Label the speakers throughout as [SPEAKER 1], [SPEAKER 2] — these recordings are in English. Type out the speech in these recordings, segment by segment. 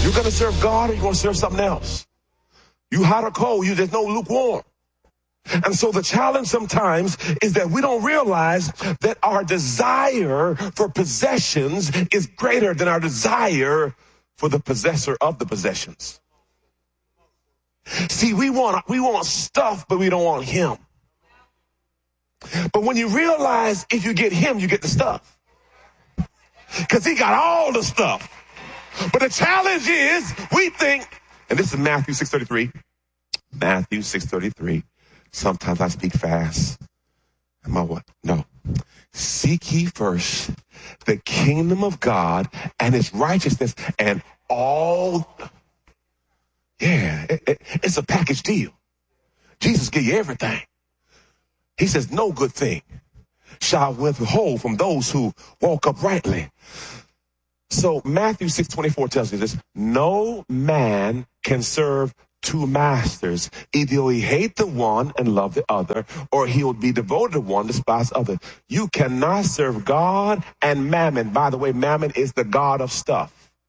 [SPEAKER 1] You're going to serve God or you're going to serve something else. You hot or cold, there's no lukewarm. And so the challenge sometimes is that we don't realize that our desire for possessions is greater than our desire for the possessor of the possessions. See, we want stuff, but we don't want him. But when you realize if you get him, you get the stuff. Because he got all the stuff. But the challenge is we think, and this is Matthew 6:33. Matthew 6:33. Sometimes I speak fast. Am I what? No. Seek ye first the kingdom of God and his righteousness, and all. Yeah, it's a package deal. Jesus give you everything. He says, no good thing shall withhold from those who walk uprightly. So Matthew 6:24 tells you this. No man can serve two masters. Either he hate the one and love the other, or he will be devoted to one, despise the other. You cannot serve God and mammon. By the way, mammon is the god of stuff.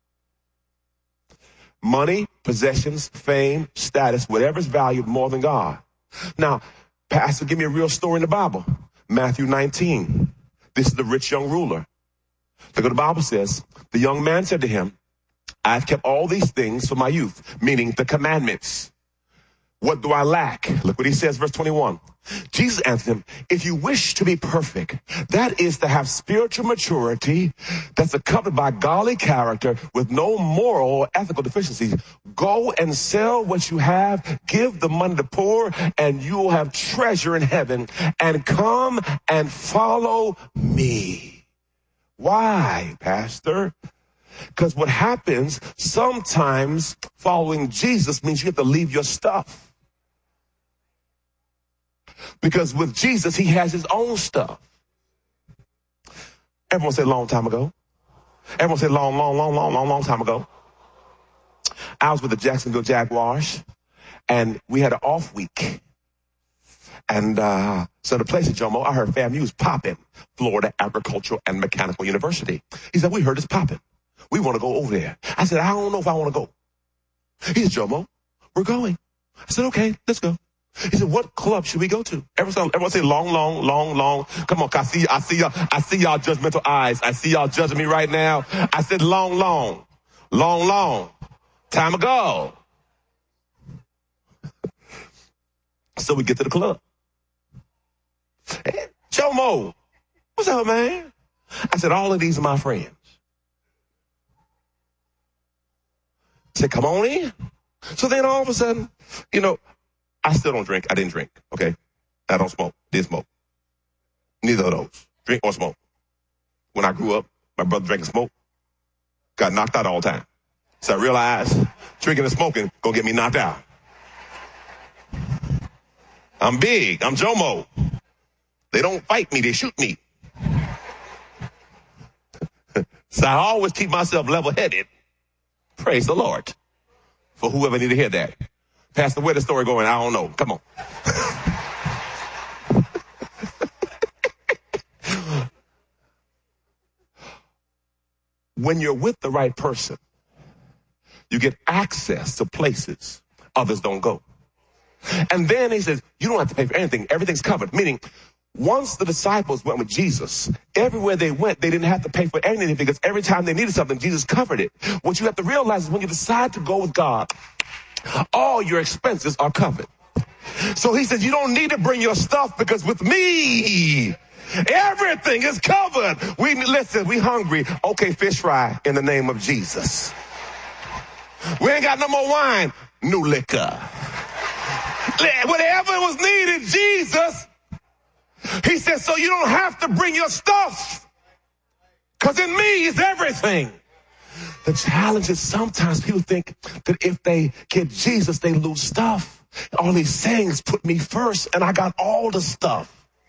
[SPEAKER 1] Money, possessions, fame, status, whatever's valued more than God. Now, Pastor, give me a real story in the Bible. Matthew 19. This is the rich young ruler. Look what the Bible says. The young man said to him, I've kept all these things from my youth, meaning the commandments. What do I lack? Look what he says, verse 21. Jesus answered him, if you wish to be perfect, that is to have spiritual maturity that's accompanied by godly character with no moral or ethical deficiencies, go and sell what you have, give the money to the poor, and you will have treasure in heaven, and come and follow me. Why, Pastor? Because what happens, sometimes following Jesus means you have to leave your stuff. Because with Jesus, he has his own stuff. Everyone say long time ago. Everyone say long time ago. I was with the Jacksonville Jaguars, and we had an off week. And so the place at Jomo, I heard FAMU was popping, Florida Agricultural and Mechanical University. He said, we heard it's popping. We want to go over there. I said, I don't know if I want to go. He said, Jomo, we're going. I said, okay, let's go. He said, what club should we go to? Everyone say long. Come on, I see y'all judgmental eyes. I see y'all judging me right now. I said long. Time ago. So we get to the club. Hey, Jomo, what's up, man? I said, all of these are my friends. I said, come on in. So then all of a sudden, I still don't drink. I didn't drink, okay? I don't smoke. Didn't smoke. Neither of those. Drink or smoke. When I grew up, my brother drank and smoked. Got knocked out all the time. So I realized drinking and smoking gonna get me knocked out. I'm big. I'm Jomo. They don't fight me. They shoot me. So I always keep myself level-headed. Praise the Lord. For whoever need to hear that. Pastor, where the story going? I don't know. Come on. When you're with the right person, you get access to places others don't go. And then he says, you don't have to pay for anything. Everything's covered. Meaning, once the disciples went with Jesus, everywhere they went, they didn't have to pay for anything because every time they needed something, Jesus covered it. What you have to realize is when you decide to go with God, all your expenses are covered. So he says, you don't need to bring your stuff because with me, everything is covered. We hungry. Okay, fish fry in the name of Jesus. We ain't got no more wine. New liquor. Whatever was needed, Jesus. He says, so you don't have to bring your stuff. Because in me is everything. The challenge is sometimes people think that if they get Jesus, they lose stuff. All he's saying is put me first and I got all the stuff.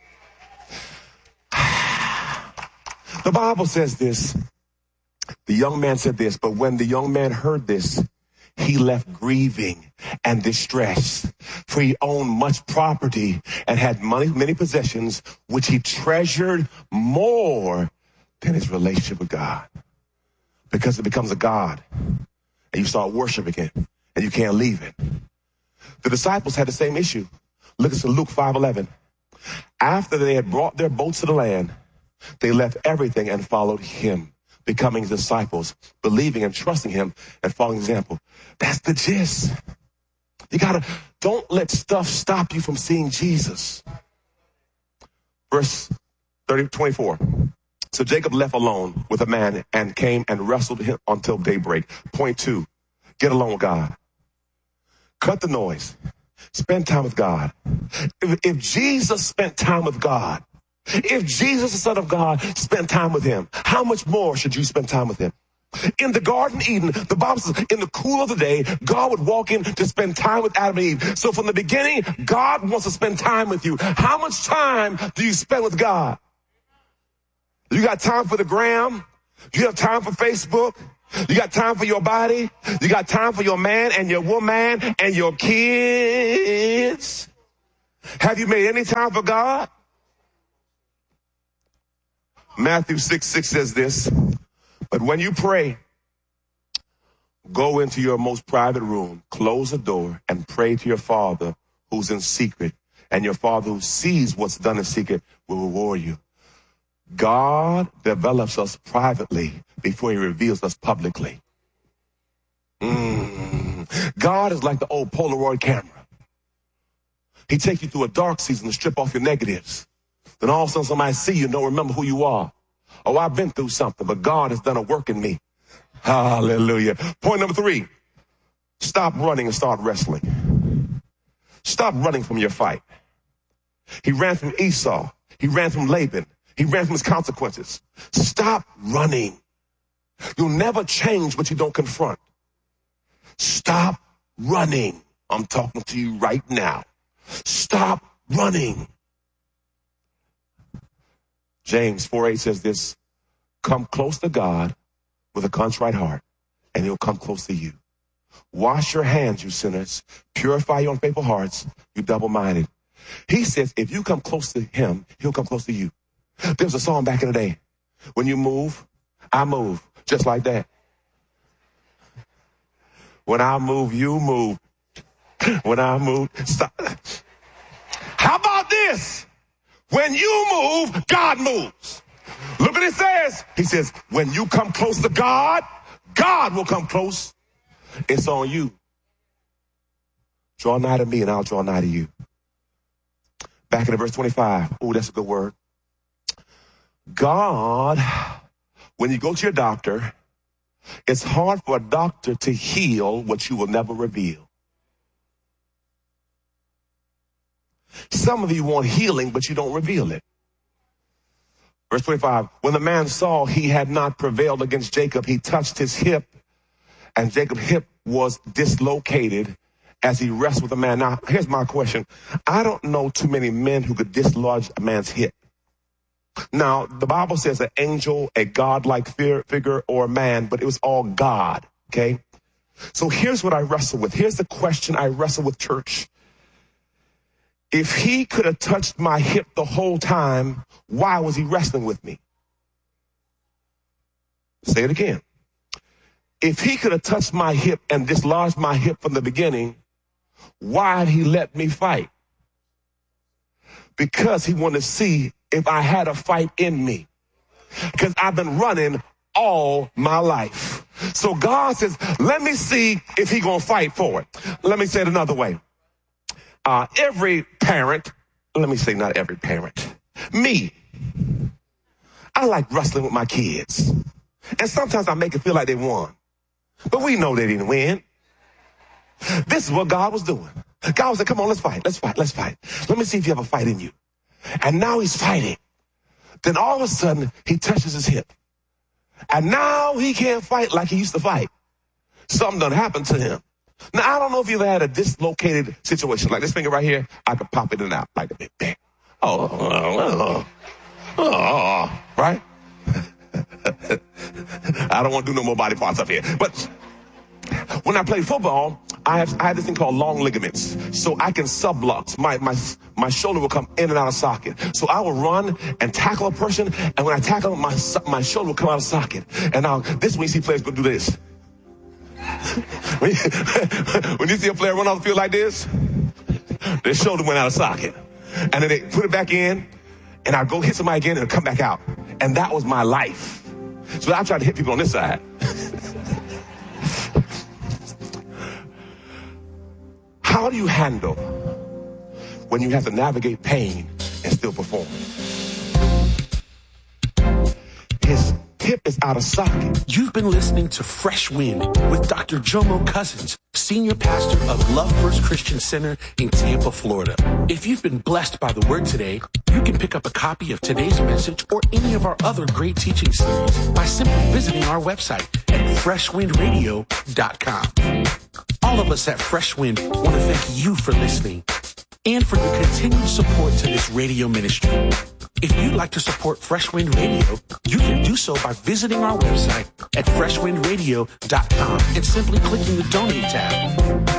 [SPEAKER 1] The Bible says this. The young man said this, but when the young man heard this, he left grieving and distressed, for he owned much property and had many possessions, which he treasured more than his relationship with God. Because it becomes a God. and you start worshiping it, and you can't leave it. The disciples had the same issue. Look at Luke 5:11. After they had brought their boats to the land, they left everything and followed him, becoming his disciples, believing and trusting him and following his example. That's the gist. Don't let stuff stop you from seeing Jesus. Verse 24. So Jacob left alone with a man and came and wrestled him until daybreak. Point 2, get alone with God. Cut the noise. Spend time with God. If Jesus spent time with God, if Jesus, the Son of God, spent time with him, how much more should you spend time with him? In the Garden of Eden, the Bible says, in the cool of the day, God would walk in to spend time with Adam and Eve. So from the beginning, God wants to spend time with you. How much time do you spend with God? You got time for the gram? You have time for Facebook? You got time for your body? You got time for your man and your woman and your kids? Have you made any time for God? Matthew 6:6 says this, but when you pray, go into your most private room, close the door, and pray to your Father who's in secret, and your Father who sees what's done in secret will reward you. God develops us privately before he reveals us publicly. God is like the old Polaroid camera. He takes you through a dark season to strip off your negatives. Then all of a sudden somebody see you and don't remember who you are. Oh, I've been through something, but God has done a work in me. Hallelujah. Point number 3, stop running and start wrestling. Stop running from your fight. He ran from Esau. He ran from Laban. He ran from his consequences. Stop running. You'll never change what you don't confront. Stop running. I'm talking to you right now. Stop running. James 4:8 says this, come close to God with a contrite heart, and he'll come close to you. Wash your hands, you sinners. Purify your unfaithful hearts, you double-minded. He says if you come close to him, he'll come close to you. There was a song back in the day. When you move, I move. Just like that. When I move, you move. When I move, stop. How about this? When you move, God moves. Look what it says. He says, when you come close to God, God will come close. It's on you. Draw nigh to me and I'll draw nigh to you. Back in verse 25. Oh, that's a good word. God, when you go to your doctor, it's hard for a doctor to heal what you will never reveal. Some of you want healing, but you don't reveal it. Verse 25, when the man saw he had not prevailed against Jacob, he touched his hip, and Jacob's hip was dislocated as he wrestled with the man. Now, here's my question. I don't know too many men who could dislodge a man's hip. Now, the Bible says an angel, a godlike figure, or a man, but it was all God, okay? So here's what I wrestle with. Here's the question I wrestle with, church. If he could have touched my hip the whole time, why was he wrestling with me? Say it again. If he could have touched my hip and dislodged my hip from the beginning, why'd he let me fight? Because he wanted to see if I had a fight in me. Because I've been running all my life. So God says, let me see if he gonna fight for it. Let me say it another way. Every parent, let me say not every parent, me, I like wrestling with my kids. And sometimes I make it feel like they won. But we know they didn't win. This is what God was doing. God was like, come on, let's fight. Let me see if you have a fight in you. And now he's fighting. Then all of a sudden, he touches his hip. And now he can't fight like he used to fight. Something done happened to him. Now, I don't know if you ever had a dislocated situation. Like this finger right here, I could pop it in and out like a big bang. Right? I don't want to do no more body parts up here. But when I played football, I had this thing called long ligaments. So I can sublux. My shoulder will come in and out of socket. So I will run and tackle a person. And when I tackle them, my shoulder will come out of socket. And now this when you see players go do this. When you see a player run off the field like this, their shoulder went out of socket. And then they put it back in, and I go hit somebody again and come back out. And that was my life. So I tried to hit people on this side. How do you handle when you have to navigate pain and still perform? His hip is out of socket.
[SPEAKER 2] You've been listening to Fresh Wind with Dr. Jomo Cousins, Senior Pastor of Love First Christian Center in Tampa, Florida. If you've been blessed by the word today, you can pick up a copy of today's message or any of our other great teaching series by simply visiting our website at freshwindradio.com. All of us at Fresh Wind want to thank you for listening and for your continued support to this radio ministry. If you'd like to support Fresh Wind Radio, you can do so by visiting our website at freshwindradio.com and simply clicking the Donate tab.